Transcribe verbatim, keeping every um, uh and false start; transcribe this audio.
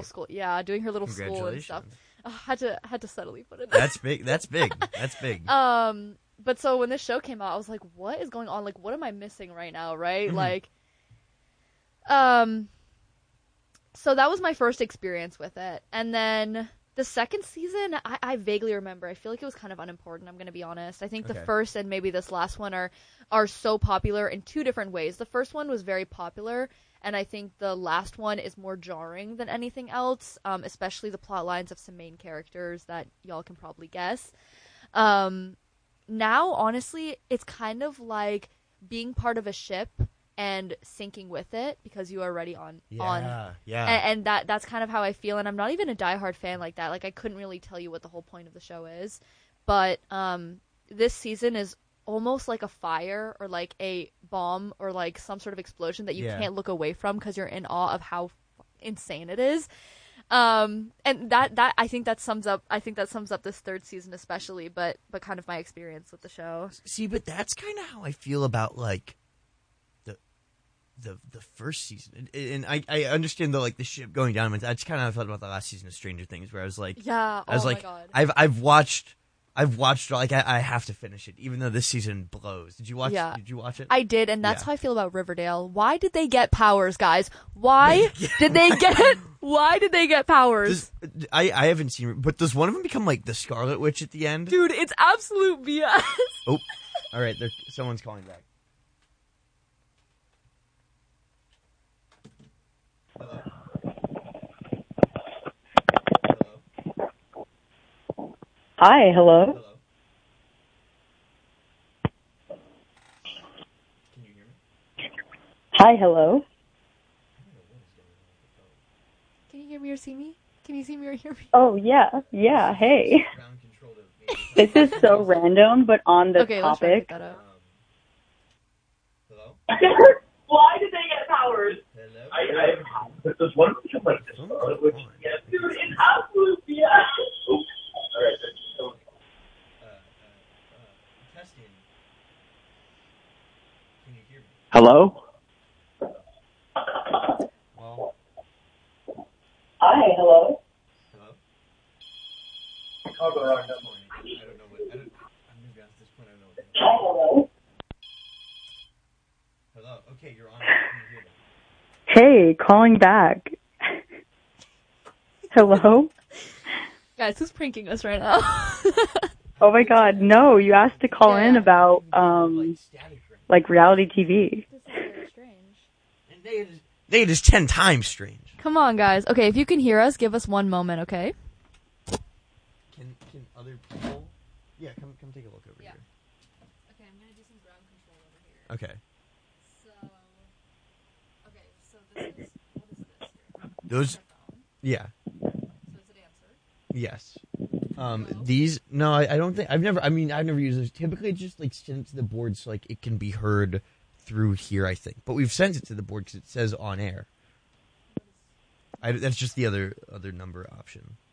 school. Yeah, doing her little school and stuff. Uh, had to had to subtly put it. That's big. That's big. That's big. Um, but so when this show came out, I was like, "What is going on? Like, what am I missing right now?" Right? Mm-hmm. Like, um. So that was my first experience with it, and then the second season, I, I vaguely remember. I feel like it was kind of unimportant. I'm going to be honest. I think Okay. the first and maybe this last one are are so popular in two different ways. The first one was very popular, and I think the last one is more jarring than anything else, um, especially the plot lines of some main characters that y'all can probably guess. Um, now, honestly, it's kind of like being part of a ship and sinking with it because you are already on yeah, on yeah. and, and that that's kind of how I feel, and I'm not even a diehard fan like that. Like, I couldn't really tell you what the whole point of the show is, but um this season is almost like a fire or like a bomb or like some sort of explosion that you Yeah. can't look away from because you're in awe of how insane it is. Um and that that I think that sums up I think that sums up this third season especially, but but kind of my experience with the show. See, but that's kind of how I feel about like the the first season, and, and I, I understand the like the ship going down. I just kind of thought about the last season of Stranger Things, where I was like, Yeah, I was oh like, my God. I've I've watched, I've watched like I, I have to finish it, even though this season blows. Did you watch? Yeah. Did you watch it? I did, and that's Yeah. how I feel about Riverdale. Why did they get powers, guys? Why did they get? Why did they get powers? Does, I I haven't seen, but does one of them become like the Scarlet Witch at the end? Dude, it's absolute B S. Oh, all right, there, someone's calling back. Hello. Hello. Hi, hello. Hello. Can you hear me? Hi, hello. Can you hear me or see me? Can you see me or hear me? Oh, yeah, yeah, hey. Ground control to This is so random, but on the Okay, let's try to topic. get that out. Hello? Why did they get powers? Hello? I, I, does one of them become like this? Someone's Which, calling. yeah, dude, it's absolute B S. Oops. All right, then. Uh, uh, uh, testing. Can you hear me? Hello? Well, Hi, hello. hello? I'll go around. I don't know what, I don't, I'm maybe at this point I don't know what. Hi, hello. Hello? Okay, you're on. Can you hear me? Hey, calling back. Hello? Guys, who's pranking us right now? Oh my god, no, you asked to call Yeah, in yeah. about, Like um, static ring. like reality T V. This is very strange. And they is, they is ten times strange. Come on, guys. Okay, if you can hear us, give us one moment, okay? Can can other people? Yeah, come come take a look over Yeah. here. Okay, I'm gonna do some ground control over here. Okay. So, okay, so this is, what is this? Those. Yeah. So is it answer? Yes. Um. No. These. No, I, I don't think. I've never. I mean, I've never used those. Typically, it's just like send it to the board so like it can be heard through here. I think, but we've sent it to the board because it says on air. I, that's just the other other number option.